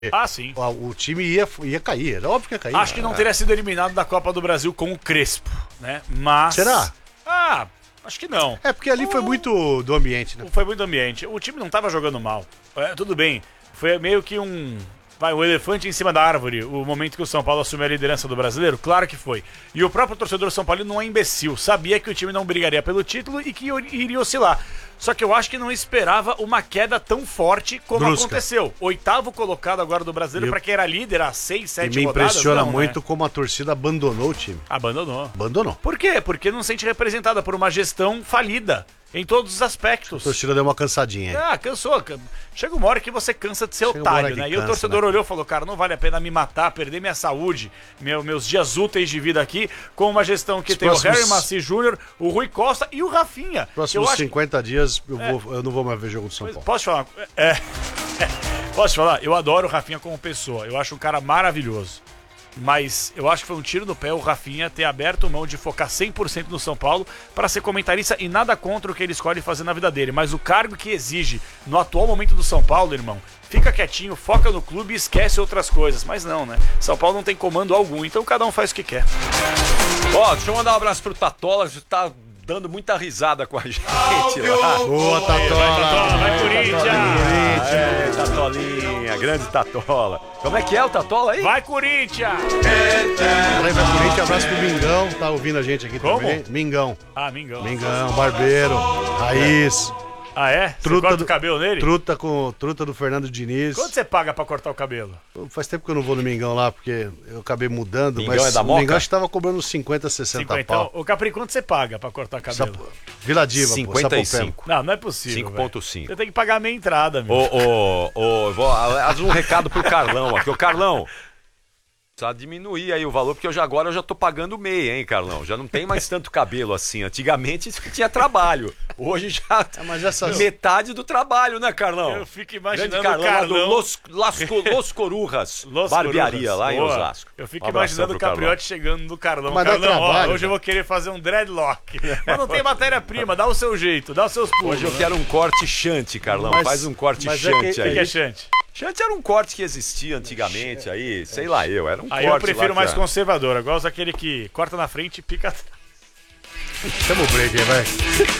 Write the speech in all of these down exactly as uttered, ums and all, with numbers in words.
Ah, sim. O, o time ia, ia cair, era óbvio que ia cair. Acho que não teria sido eliminado da Copa do Brasil com o Crespo, né? Mas... Será? Ah, acho que não. É, porque ali o... foi muito do ambiente, né? Foi muito do ambiente. O time não tava jogando mal. É, tudo bem. Foi meio que um... Vai, o elefante em cima da árvore, o momento que o São Paulo assumiu a liderança do Brasileiro, claro que foi. E o próprio torcedor São Paulo não é imbecil, sabia que o time não brigaria pelo título e que iria oscilar. Só que eu acho que não esperava uma queda tão forte como Brusca. aconteceu. Oitavo colocado agora do Brasileiro, eu... para quem era líder há seis, sete rodadas. E me impressiona não, muito né? como a torcida abandonou o time. Abandonou. Abandonou. Por quê? Porque não se sente representada por uma gestão falida. Em todos os aspectos. A torcida deu uma cansadinha. Ah, cansou. Chega uma hora que você cansa de ser Chega otário, né? E cansa, o torcedor né? olhou e falou, cara, não vale a pena me matar, perder minha saúde, meu, meus dias úteis de vida aqui, com uma gestão que Os tem próximos... o Harry Maci Júnior, o Rui Costa e o Rafinha. Próximos eu cinquenta acho... dias eu, é. vou, eu não vou mais ver jogo do São Paulo. Posso falar? É. Posso falar? Eu adoro o Rafinha como pessoa. Eu acho um cara maravilhoso. Mas eu acho que foi um tiro no pé o Rafinha ter aberto mão de focar cem por cento no São Paulo para ser comentarista e nada contra o que ele escolhe fazer na vida dele. Mas o cargo que exige no atual momento do São Paulo, irmão, fica quietinho, foca no clube e esquece outras coisas. Mas não, né? São Paulo não tem comando algum, então cada um faz o que quer. Ó, deixa eu mandar um abraço pro Tatola, que tá dando muita risada com a gente lá. Boa, Tatola! Vai, Tatola, vai, Corinthians! É, Tatolinha, grande Tatola. Como é que é o Tatola aí? Vai, Corinthians! Vai, vai, Corinthians, abraço pro Mingão, tá ouvindo a gente aqui Como? também. Mingão. Ah, Mingão. Mingão, barbeiro, raiz. Ah, é? Você Truta corta do, o cabelo nele? Truta, com, truta do Fernando Diniz. Quanto você paga pra cortar o cabelo? Faz tempo que eu não vou no Mingão lá, porque eu acabei mudando. Mingão mas é da o Moca? Mingão acho que tava cobrando uns cinquenta, sessenta cinquenta, pau. Então, o Capri, quanto você paga pra cortar o cabelo? Sap... Vila Diva, cinquenta e cinco. Não, não é possível. cinco ponto cinco. Você tem que pagar a meia entrada, meu. Ô, ô, ô, vou, aliás, um recado pro Carlão aqui. Ô, Carlão, precisa diminuir aí o valor, porque eu já, agora eu já tô pagando meia, hein, Carlão? Já não tem mais tanto cabelo assim. Antigamente tinha trabalho. Hoje já é, mas essas... metade do trabalho, né, Carlão? Eu fico imaginando Carlão, o Carlão... do Los, Lasco, Los Corujas, Los barbearia Corujas. lá em Boa. Osasco. Eu fico Um imaginando o Capriotti chegando no Carlão. Mas Carlão, dá trabalho, ó, hoje eu vou querer fazer um dreadlock. Mas não tem matéria-prima, dá o seu jeito, dá os seus pulos. Hoje eu né? quero um corte chante, Carlão. Mas, Faz um corte mas chante é que, aí. O que é chante? Chante era um corte que existia antigamente aí, sei lá eu, era um Aí corte. eu prefiro lá, mais cara. conservador, eu gosto daquele que corta na frente e pica atrás. Chama o break aí, vai.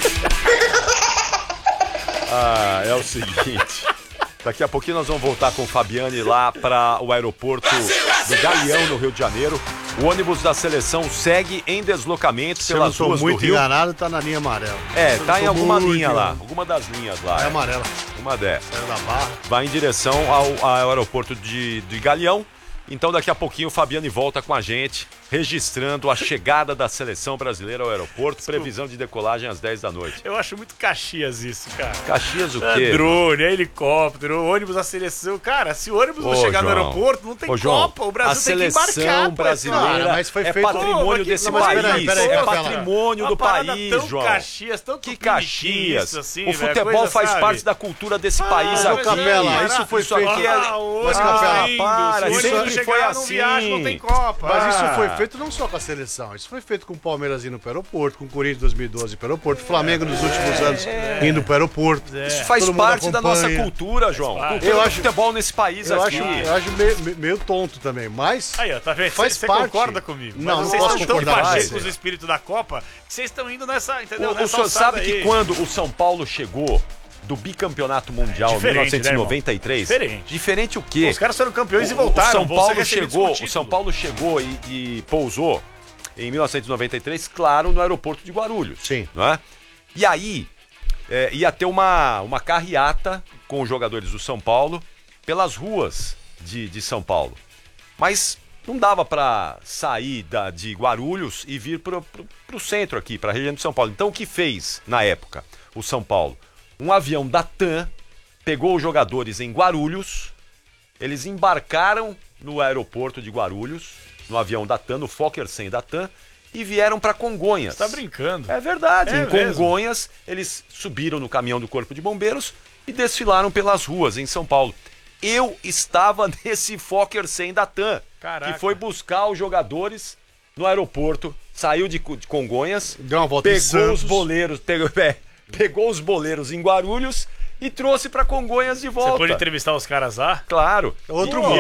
Ah, é o seguinte. Daqui a pouquinho nós vamos voltar com o Fabiane lá para o aeroporto do Galeão, no Rio de Janeiro. O ônibus da seleção segue em deslocamento Se eu pelas não ruas tô muito do Rio. enganado, tá na linha amarela. É, Se eu tá não em tô alguma muito linha lá, enganado. alguma das linhas lá. É É, amarela. uma dessas. Saiu da barra. Vai em direção ao, ao aeroporto de, de Galeão. Então daqui a pouquinho o Fabiane volta com a gente, registrando a chegada da seleção brasileira ao aeroporto. Previsão de decolagem às dez da noite. Eu acho muito Caxias isso, cara. Caxias o É quê? drone, é helicóptero, ônibus da seleção. Cara, se o ônibus não Ô, chegar João. no aeroporto, não tem Ô, João, Copa. O Brasil a tem que seleção embarcar. brasileira Cara, mas foi é feito- patrimônio Pô, desse mas país. peraí, peraí, é peraí, patrimônio Uma do parada país, tão João. Caxias, tão Que tupiniquins, Caxias. assim, o velho, futebol coisa, faz sabe? parte da cultura desse país Ah, aqui. Capela, isso foi isso feito- aqui é... Ah, Mas, ah, Capela, lindo. para, Se o sempre ônibus foi chegar, não assim. viaja, não tem Copa. Mas Ah. isso foi feito não só com a seleção, isso foi feito com o Palmeiras indo para o aeroporto, com o Corinthians em dois mil e doze para o aeroporto, o Flamengo nos últimos anos indo para o aeroporto. Isso faz Todo mundo parte da nossa acompanha. cultura, João. parte. Cultura Eu do acho- futebol nesse país Eu aqui. acho, eu acho meio, meio tonto também, mas Aí, ó, tá vendo? Faz Você parte. concorda comigo? Não, Mas não vocês posso estão tão concordar parceiros mais. com os espíritos da Copa que vocês estão indo nessa, entendeu? O, o nessa senhor alçada sabe aí. que quando o São Paulo chegou do bicampeonato mundial em Diferente, mil novecentos e noventa e três, né, irmão? Diferente. diferente o quê? Os caras foram campeões O- e voltaram. O São você Paulo recebeu chegou, o o título. São Paulo chegou e, e pousou em mil novecentos e noventa e três, claro, no aeroporto de Guarulhos. Sim. Não é? E aí é, ia ter uma, uma carreata com os jogadores do São Paulo pelas ruas de, de São Paulo. Mas não dava para sair da, de Guarulhos e vir para o centro aqui, para a região de São Paulo. Então o que fez na época o São Paulo? Um avião da TAM pegou os jogadores em Guarulhos, eles embarcaram no aeroporto de Guarulhos, no avião da TAM, no Fokker cem da TAM, e vieram para Congonhas. Você tá brincando. É verdade. É em mesmo? Congonhas, eles subiram no caminhão do Corpo de Bombeiros e desfilaram pelas ruas em São Paulo. Eu estava nesse Fokker cem da TAM, Caraca. que foi buscar os jogadores no aeroporto, saiu de, de Congonhas, Deu uma volta em pegou os Santos. boleiros, pegou, é, pegou os boleiros em Guarulhos e trouxe pra Congonhas de volta. Você pode entrevistar os caras lá? Claro. Outro E- mundo.